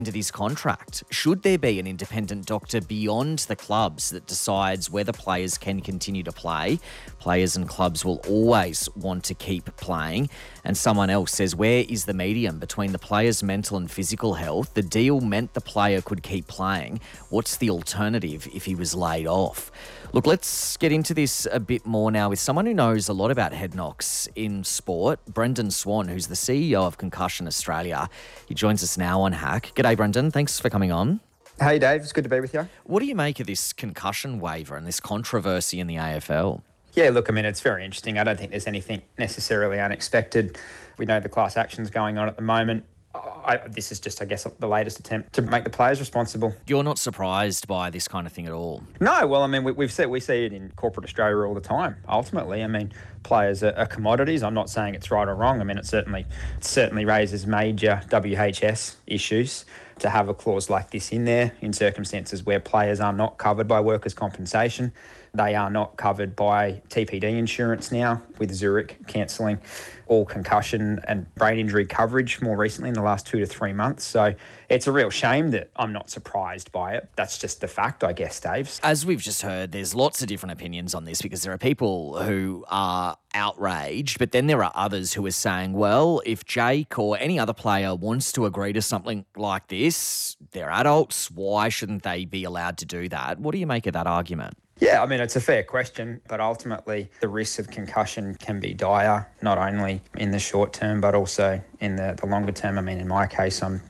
into this contract? Should there be an independent doctor beyond the clubs that decides whether players can continue to play? Players and clubs will always want to keep playing. And someone else says, where is the medium between the player's mental and physical health? The deal meant the player could keep playing. What's the alternative if he was laid off? Look, let's get into this a bit more now with someone who knows a lot about head knocks in sport, Brendan Swan, who's the CEO of Concussion Australia. He joins us now on Hack. G'day, Brendan. Thanks for coming on. Hey, Dave. It's good to be with you. What do you make of this concussion waiver and this controversy in the AFL? Yeah, look, I mean, it's very interesting. I don't think there's anything necessarily unexpected. We know the class action's going on at the moment. This is just, I guess, the latest attempt to make the players responsible. You're not surprised by this kind of thing at all? No, well, I mean, we see it in corporate Australia all the time, ultimately. I mean, players are commodities. I'm not saying it's right or wrong. I mean, it certainly raises major WHS issues to have a clause like this in there in circumstances where players are not covered by workers' compensation. They are not covered by TPD insurance now, with Zurich cancelling all concussion and brain injury coverage more recently in the last 2 to 3 months. So it's a real shame that I'm not surprised by it. That's just the fact, I guess, Dave. As we've just heard, there's lots of different opinions on this because there are people who are outraged, but then there are others who are saying, well, if Jake or any other player wants to agree to something like this, they're adults, why shouldn't they be allowed to do that? What do you make of that argument? Yeah, I mean, it's a fair question, but ultimately the risks of concussion can be dire, not only in the short term, but also in the longer term. I mean, in my case, I'm,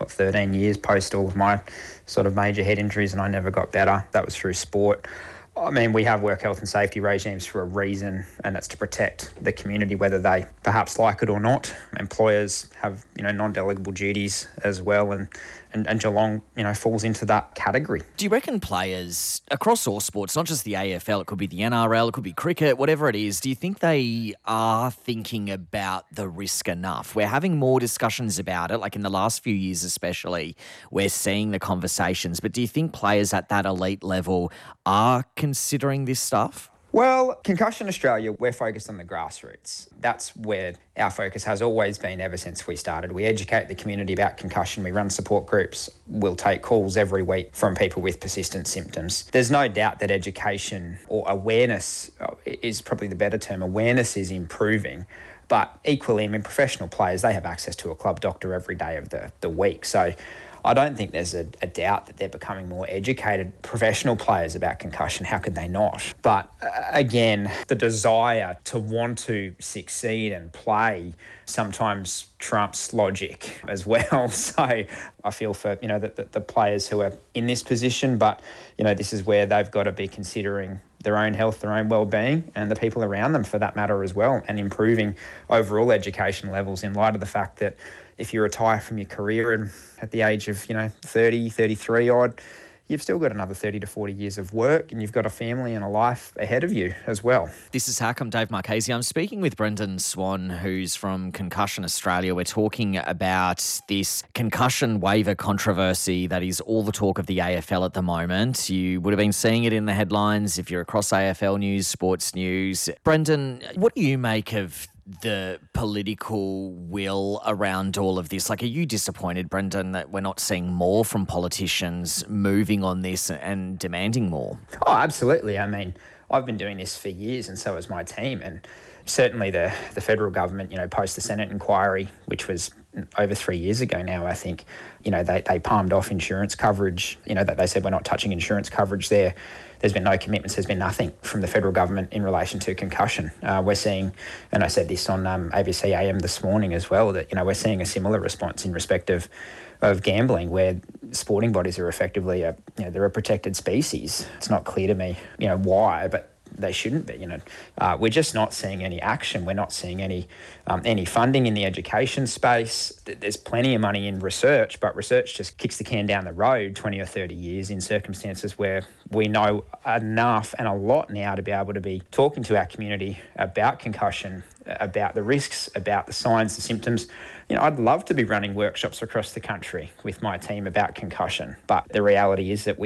13 years post all of my sort of major head injuries and I never got better. That was through sport. I mean, we have work health and safety regimes for a reason, and that's to protect the community, whether they perhaps like it or not. Employers have, non-delegable duties as well, and Geelong, falls into that category. Do you reckon players across all sports, not just the AFL, it could be the NRL, it could be cricket, whatever it is, do you think they are thinking about the risk enough? We're having more discussions about it, like in the last few years especially, we're seeing the conversations, but do you think players at that elite level are considering this stuff? Well, Concussion Australia, we're focused on the grassroots. That's where our focus has always been ever since we started. We educate the community about concussion. We run support groups. We'll take calls every week from people with persistent symptoms. There's no doubt that education or awareness is probably the better term. Awareness is improving. But equally, I mean, professional players, they have access to a club doctor every day of the week. So I don't think there's a doubt that they're becoming more educated professional players about concussion. How could they not? But again, the desire to want to succeed and play sometimes trumps logic as well. So I feel for, the players who are in this position, but, this is where they've got to be considering their own health, their own well-being, and the people around them for that matter as well, and improving overall education levels in light of the fact that if you retire from your career and at the age of, 30, 33 odd, you've still got another 30 to 40 years of work and you've got a family and a life ahead of you as well. This is Hack. I'm Dave Marchese. I'm speaking with Brendan Swan, who's from Concussion Australia. We're talking about this concussion waiver controversy that is all the talk of the AFL at the moment. You would have been seeing it in the headlines if you're across AFL news, sports news. Brendan, what do you make of the political will around all of this? Like, are you disappointed, Brendan, that we're not seeing more from politicians moving on this and demanding more? Oh, absolutely. I mean, I've been doing this for years and so has my team. And certainly the federal government, post the Senate inquiry, which was over 3 years ago now, I think, they palmed off insurance coverage, that they said we're not touching insurance coverage there. There's been no commitments. There's been nothing from the federal government in relation to concussion. We're seeing, and I said this on ABC AM this morning as well, that, we're seeing a similar response in respect of gambling, where sporting bodies are effectively, they're a protected species. It's not clear to me, why, but they shouldn't be. We're just not seeing any action. We're not seeing any funding in the education space. There's plenty of money in research, but research just kicks the can down the road 20 or 30 years in circumstances where we know enough and a lot now to be able to be talking to our community about concussion, about the risks, about the signs, the symptoms. I'd love to be running workshops across the country with my team about concussion, but the reality is that we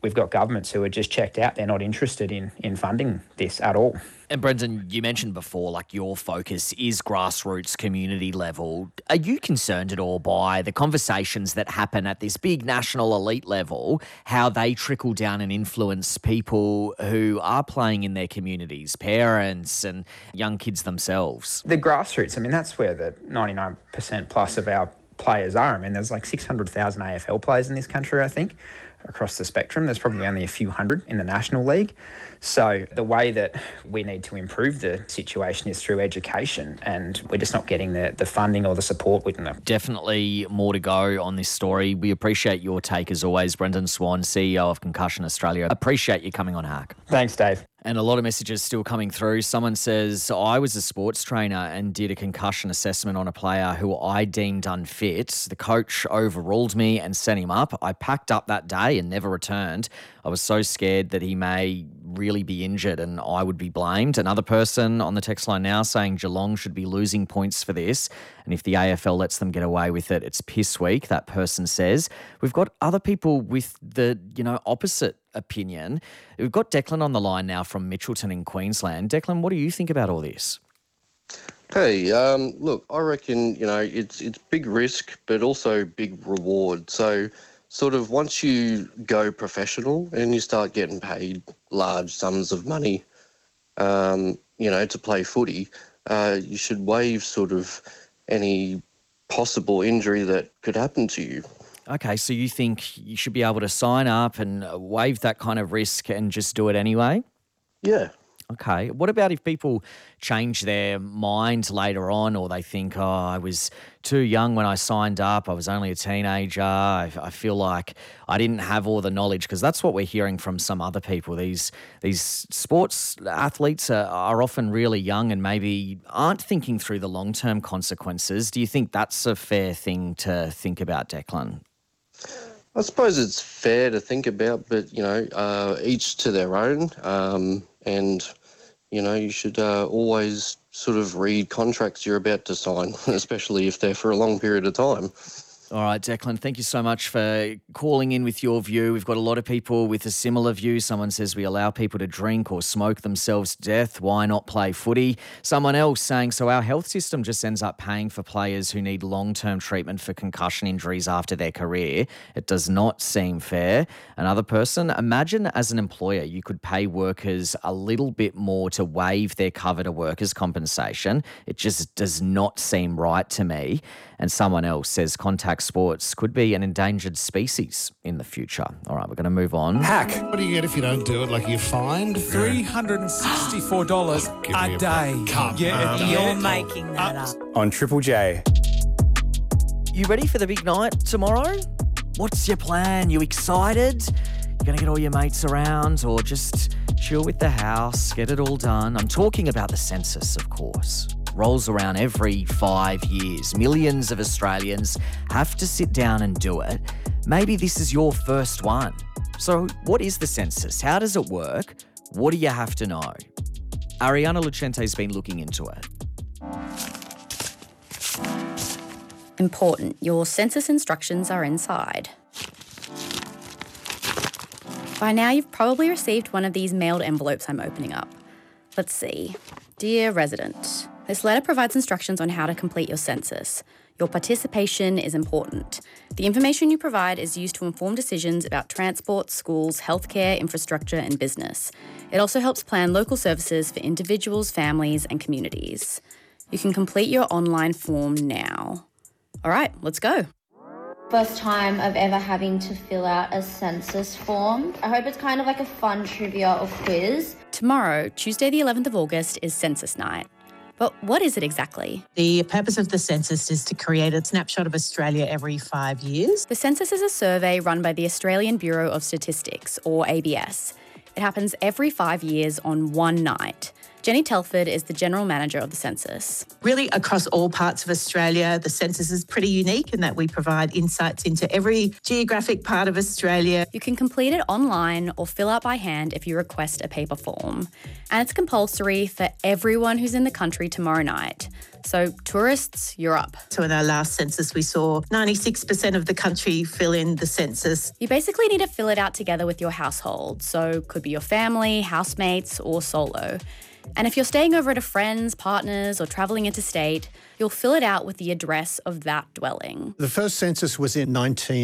we've got governments who are just checked out. They're not interested in funding this at all. And Brendan, you mentioned before, like your focus is grassroots community level. Are you concerned at all by the conversations that happen at this big national elite level, how they trickle down and influence people who are playing in their communities, parents and young kids themselves? The grassroots, I mean, that's where the 99% plus of our players are. I mean, there's like 600,000 AFL players in this country, I think, across the spectrum. There's probably only a few hundred in the National League. So the way that we need to improve the situation is through education, and we're just not getting the funding or the support within them. Definitely more to go on this story. We appreciate your take as always, Brendan Swan, CEO of Concussion Australia. Appreciate you coming on Hack. Thanks, Dave. And a lot of messages still coming through. Someone says, I was a sports trainer and did a concussion assessment on a player who I deemed unfit. The coach overruled me and sent him up. I packed up that day and never returned. I was so scared that he may really be injured and I would be blamed. Another person on the text line now saying Geelong should be losing points for this. And if the AFL lets them get away with it, it's piss week, that person says. We've got other people with the, opposite opinion. We've got Declan on the line now from Mitchelton in Queensland. Declan, what do you think about all this? Hey, look, I reckon, it's big risk, but also big reward. So sort of once you go professional and you start getting paid large sums of money, to play footy, you should waive sort of any possible injury that could happen to you. Okay, so you think you should be able to sign up and waive that kind of risk and just do it anyway? Yeah. Okay. What about if people change their mind later on, or they think, I was too young when I signed up, I was only a teenager, I feel like I didn't have all the knowledge, because that's what we're hearing from some other people. These sports athletes are often really young and maybe aren't thinking through the long-term consequences. Do you think that's a fair thing to think about, Declan? I suppose it's fair to think about, but, each to their own. And you should always sort of read contracts you're about to sign, especially if they're for a long period of time. All right, Declan, thank you so much for calling in with your view. We've got a lot of people with a similar view. Someone says we allow people to drink or smoke themselves to death. Why not play footy? Someone else saying, so our health system just ends up paying for players who need long-term treatment for concussion injuries after their career. It does not seem fair. Another person, imagine as an employer you could pay workers a little bit more to waive their cover to workers' compensation. It just does not seem right to me. And someone else says contact sports could be an endangered species in the future. All right, we're going to move on. Hack. What do you get if you don't do it? Like you're fined? $364 a day. You're making that up. On Triple J. You ready for the big night tomorrow? What's your plan? You excited? You going to get all your mates around or just chill with the house, get it all done? I'm talking about the census, of course. Rolls around every 5 years. Millions of Australians have to sit down and do it. Maybe this is your first one. So what is the census? How does it work? What do you have to know? Ariana Lucente's been looking into it. Important. Your census instructions are inside. By now, you've probably received one of these mailed envelopes I'm opening up. Let's see. Dear resident, this letter provides instructions on how to complete your census. Your participation is important. The information you provide is used to inform decisions about transport, schools, healthcare, infrastructure, and business. It also helps plan local services for individuals, families, and communities. You can complete your online form now. All right, let's go. First time of ever having to fill out a census form. I hope it's kind of like a fun trivia or quiz. Tomorrow, Tuesday the 11th of August, is census night. But what is it exactly? The purpose of the census is to create a snapshot of Australia every 5 years. The census is a survey run by the Australian Bureau of Statistics, or ABS. It happens every 5 years on one night. Jenny Telford is the General Manager of the census. Really, across all parts of Australia, the census is pretty unique in that we provide insights into every geographic part of Australia. You can complete it online or fill out by hand if you request a paper form. And it's compulsory for everyone who's in the country tomorrow night. So tourists, you're up. So in our last census, we saw 96% of the country fill in the census. You basically need to fill it out together with your household. So could be your family, housemates, or solo. And if you're staying over at a friend's, partner's, or travelling interstate, you'll fill it out with the address of that dwelling. The first census was in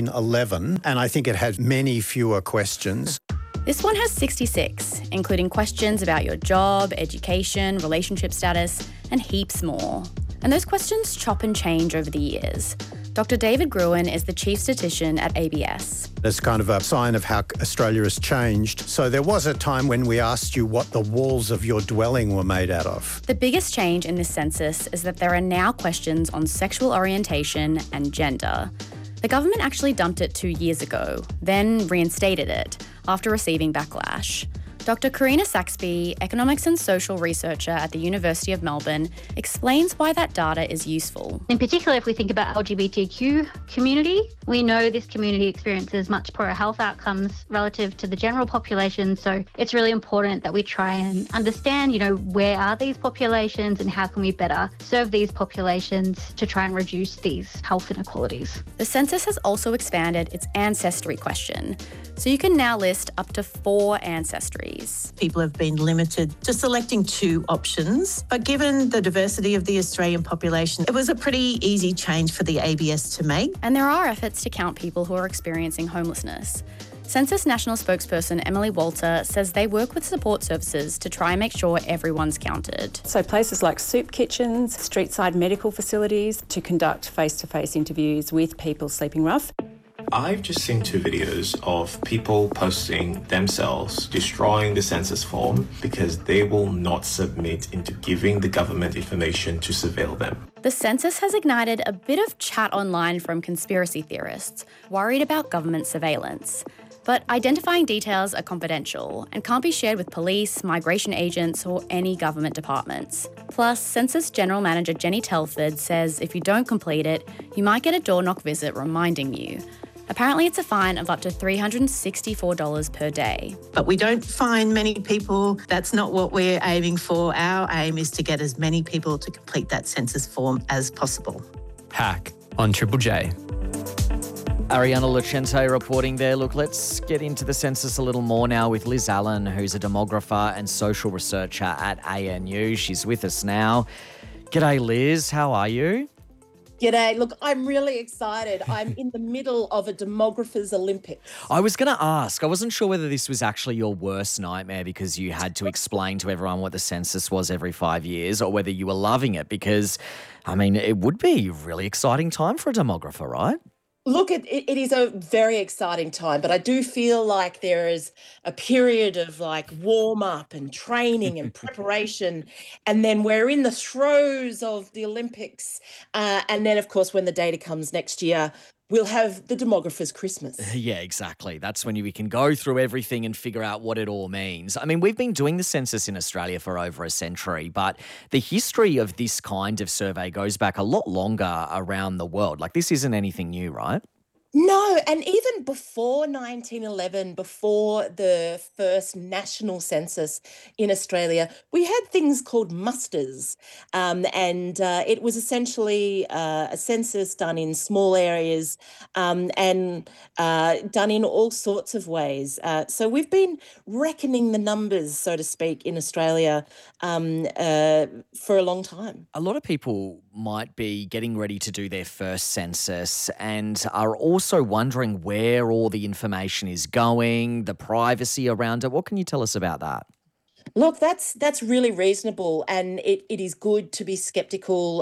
1911, and I think it had many fewer questions. This one has 66, including questions about your job, education, relationship status, and heaps more. And those questions chop and change over the years. Dr. David Gruen is the chief statistician at ABS. It's kind of a sign of how Australia has changed. So there was a time when we asked you what the walls of your dwelling were made out of. The biggest change in this census is that there are now questions on sexual orientation and gender. The government actually dumped it 2 years ago, then reinstated it after receiving backlash. Dr. Karina Saxby, economics and social researcher at the University of Melbourne, explains why that data is useful. In particular, if we think about LGBTQ community, we know this community experiences much poorer health outcomes relative to the general population. So it's really important that we try and understand, where are these populations and how can we better serve these populations to try and reduce these health inequalities. The census has also expanded its ancestry question. So you can now list up to 4 ancestries. People have been limited to selecting 2 options, but given the diversity of the Australian population, it was a pretty easy change for the ABS to make. And there are efforts to count people who are experiencing homelessness. Census National spokesperson Emily Walter says they work with support services to try and make sure everyone's counted. So places like soup kitchens, street-side medical facilities to conduct face-to-face interviews with people sleeping rough. I've just seen 2 videos of people posting themselves destroying the census form because they will not submit into giving the government information to surveil them. The census has ignited a bit of chat online from conspiracy theorists worried about government surveillance. But identifying details are confidential and can't be shared with police, migration agents, or any government departments. Plus, Census General Manager Jenny Telford says if you don't complete it, you might get a door knock visit reminding you. Apparently, it's a fine of up to $364 per day. But we don't find many people. That's not what we're aiming for. Our aim is to get as many people to complete that census form as possible. Hack on Triple J. Ariana Lucente reporting there. Look, let's get into the census a little more now with Liz Allen, who's a demographer and social researcher at ANU. She's with us now. G'day, Liz. How are you? G'day. Look, I'm really excited. I'm in the middle of a demographers Olympics. I was going to ask. I wasn't sure whether this was actually your worst nightmare because you had to explain to everyone what the census was every 5 years, or whether you were loving it because, it would be a really exciting time for a demographer, right? Look, it is a very exciting time, but I do feel like there is a period of warm up and training and preparation, and then we're in the throes of the Olympics. And then, of course, when the data comes next year, we'll have the demographer's Christmas. Yeah, exactly. That's when we can go through everything and figure out what it all means. We've been doing the census in Australia for over a century, but the history of this kind of survey goes back a lot longer around the world. This isn't anything new, right? No, and even before 1911, before the first national census in Australia, we had things called musters. And it was essentially a census done in small areas and done in all sorts of ways. So we've been reckoning the numbers, so to speak, in Australia for a long time. A lot of people might be getting ready to do their first census and are also wondering where all the information is going, the privacy around it. What can you tell us about that? Look, that's really reasonable, and it is good to be skeptical.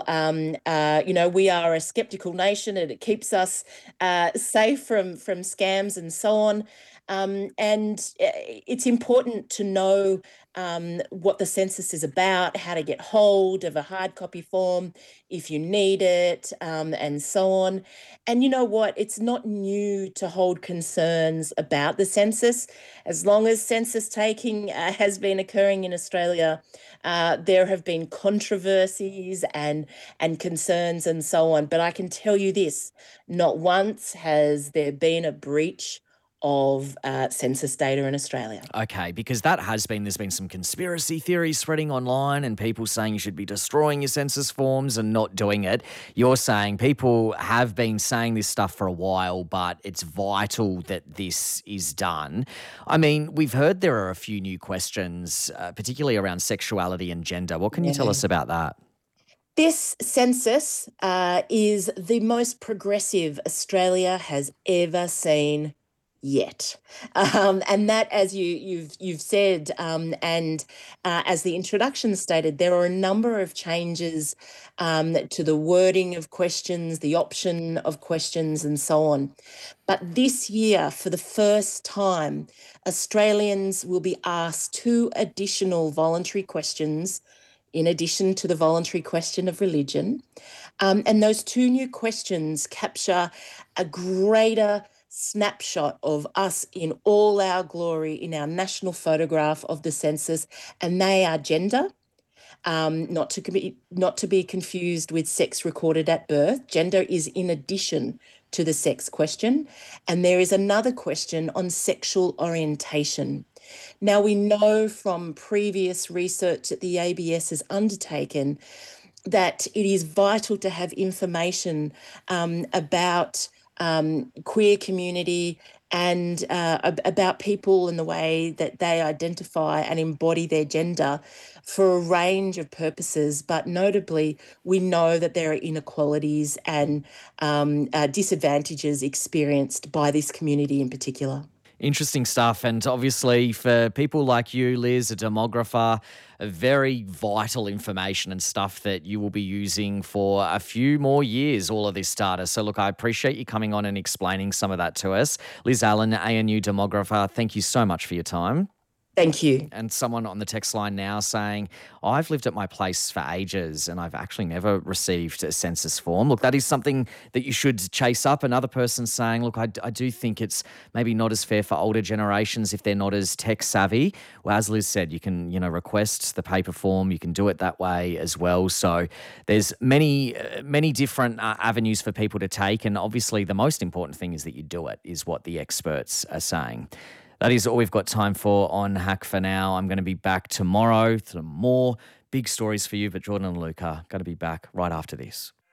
We are a skeptical nation, and it keeps us safe from scams and so on. And it's important to know what the census is about, how to get hold of a hard copy form if you need it, and so on. And you know what? It's not new to hold concerns about the census. As long as census taking has been occurring in Australia, there have been controversies and concerns and so on. But I can tell you this, not once has there been a breach of census data in Australia. Okay, because there's been some conspiracy theories spreading online and people saying you should be destroying your census forms and not doing it. You're saying people have been saying this stuff for a while, but it's vital that this is done. I mean, we've heard there are a few new questions, particularly around sexuality and gender. What can you tell us about that? This census is the most progressive Australia has ever seen yet. And that, as you've said, and as the introduction stated, there are a number of changes to the wording of questions, the option of questions, and so on. But this year, for the first time, Australians will be asked 2 additional voluntary questions in addition to the voluntary question of religion. And those 2 new questions capture a greater snapshot of us in all our glory in our national photograph of the census, and they are gender, not to be confused with sex recorded at birth. Gender is in addition to the sex question, and there is another question on sexual orientation. Now, we know from previous research that the ABS has undertaken that it is vital to have information about queer community and about people and the way that they identify and embody their gender for a range of purposes. But notably, we know that there are inequalities and disadvantages experienced by this community in particular. Interesting stuff. And obviously for people like you, Liz, a demographer, a very vital information and stuff that you will be using for a few more years, all of this data. So look, I appreciate you coming on and explaining some of that to us. Liz Allen, ANU demographer, thank you so much for your time. Thank you. And someone on the text line now saying, I've lived at my place for ages and I've actually never received a census form. Look, that is something that you should chase up. Another person saying, look, I do think it's maybe not as fair for older generations if they're not as tech savvy. Well, as Liz said, you can, request the paper form. You can do it that way as well. So there's many different avenues for people to take. And obviously the most important thing is that you do it, is what the experts are saying. That is all we've got time for on Hack for now. I'm going to be back tomorrow with some more big stories for you, but Jordan and Luca are going to be back right after this.